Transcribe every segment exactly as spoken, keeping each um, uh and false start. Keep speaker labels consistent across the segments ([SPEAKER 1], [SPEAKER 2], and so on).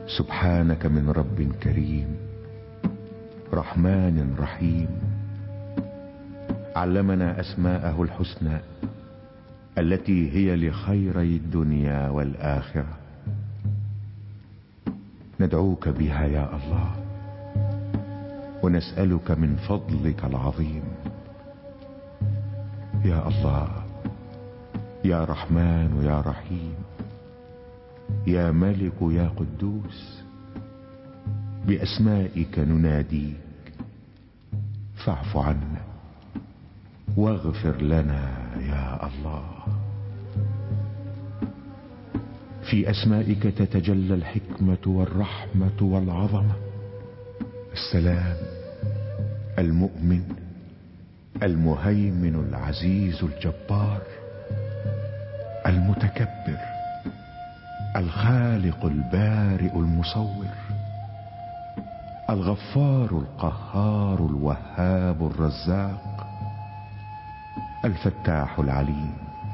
[SPEAKER 1] سبحانك من رب كريم رحمن رحيم علمنا أسماءه الحسنى التي هي لخيري الدنيا والآخرة. ندعوك بها يا الله ونسألك من فضلك العظيم. يا الله، يا رحمن يا رحيم، يا ملك يا قدوس، بأسمائك نناديك، فاعف عنا واغفر لنا يا الله. في أسمائك تتجلى الحكمة والرحمة والعظمة. السلام، المؤمن، المهيمن العزيز الجبار، المتكبر، الخالق البارئ المصور، الغفار القهار الوهاب الرزاق، الفتاح العليم،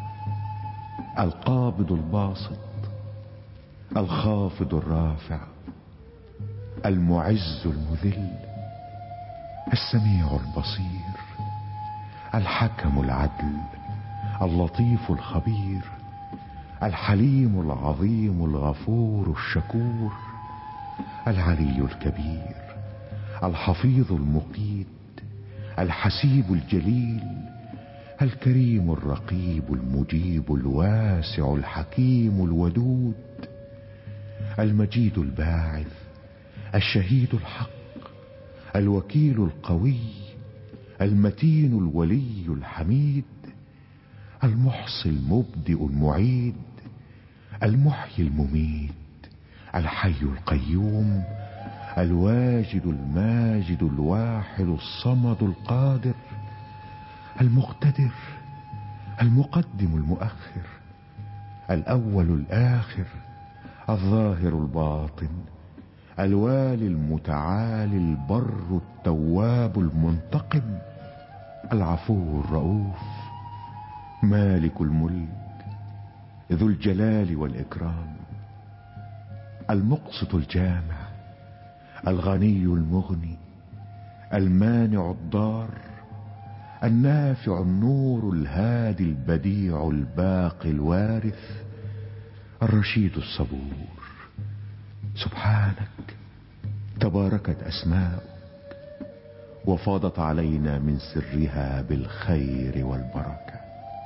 [SPEAKER 1] القابض الباسط، الخافض الرافع، المعز المذل، السميع البصير، الحكم العدل، اللطيف الخبير، الحليم العظيم الغفور الشكور، العلي الكبير، الحفيظ المقيت، الحسيب الجليل، الكريم الرقيب المجيب الواسع الحكيم الودود، المجيد الباعث، الشهيد الحق، الوكيل القوي، المتين الولي الحميد، المحصي المبدئ المعيد، المحيي المميت، الحي القيوم، الواجد الماجد الواحد الصمد القادر، المقتدر، المقدم المؤخر، الأول الآخر، الظاهر الباطن، الوالي المتعالي البر التواب المنتقم، العفو الرؤوف، مالك الملك، ذو الجلال والإكرام، المقسط الجامع، الغني المغني، المانع الضار، النافع النور الهادي البديع الباقي الوارث، الرشيد الصبور. سبحانك، تباركت أسماؤك وفاضت علينا من سرها بالخير والبركة.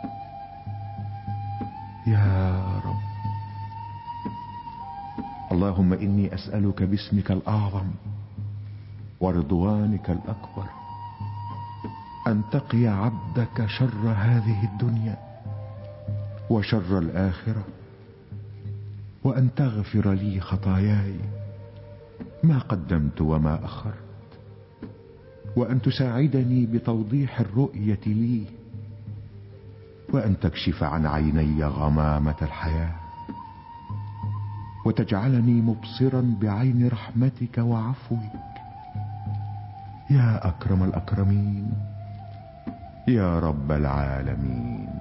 [SPEAKER 1] يا رب، اللهم إني أسألك باسمك الأعظم ورضوانك الأكبر أن تقي عبدك شر هذه الدنيا وشر الآخرة، وأن تغفر لي خطاياي ما قدمت وما أخرت، وأن تساعدني بتوضيح الرؤية لي، وأن تكشف عن عيني غمامة الحياة، وتجعلني مبصرا بعين رحمتك وعفوك يا أكرم الأكرمين يا رب العالمين.